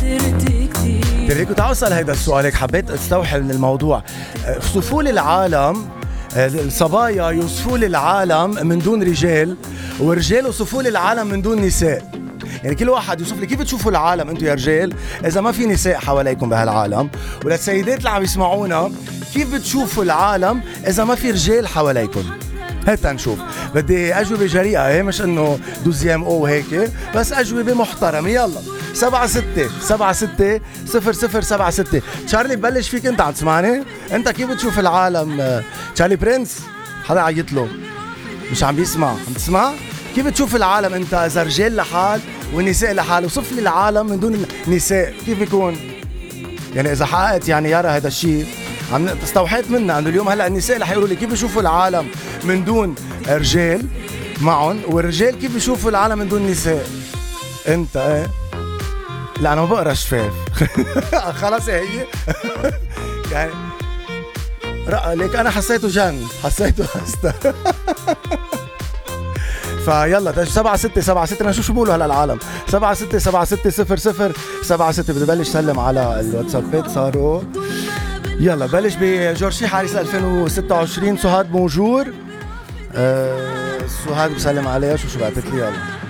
تريكو تعال اسال هيدا السؤال، هيك حبيت استوحي من الموضوع. صفوا لي العالم، الصبايا يوصفوا لي العالم من دون رجال، والرجال يوصفوا لي العالم من دون نساء. يعني كل واحد يوصف لي كيف بتشوفوا العالم انتم يا رجال اذا ما في نساء حواليكم بهالعالم، وللسيدات اللي عم يسمعونا كيف بتشوفوا العالم اذا ما في رجال حواليكم. هات نشوف، بدي اجوبه جريئه، هي مش انه دوزيام او هيك، بس اجوبه محترمه. يلا 76 تشارلي ببلش فيك، انت عم تسمعني؟ انت كيف بتشوف العالم؟ تشارلي برنس حدا عيط له مش عم بيسمع، عم تسمع؟ كيف بتشوف العالم انت اذا رجال لحال والنساء لحال؟ وصف لي العالم من دون نساء كيف بيكون؟ يعني اذا حققت يعني يارا هذا الشيء عم استوحيت منها انه اليوم هلا النساء رح يقولوا لي كيف بيشوفوا العالم من دون رجال معهم، والرجال كيف بيشوفوا العالم من دون نساء. انت ايه؟ لا انا ما بقرا شفاف. خلاص هي يعني ليك انا حسيته جن، حسيته هستا. فيلا 76 شو بقولوا هلا العالم؟ 76 بدي بلش سلم على الواتسابات صاروا. يلا بلش بجورجي حارس 2026. سهاد بونجور. سهاد بسلم عليها، شو بعتت لي؟ يلا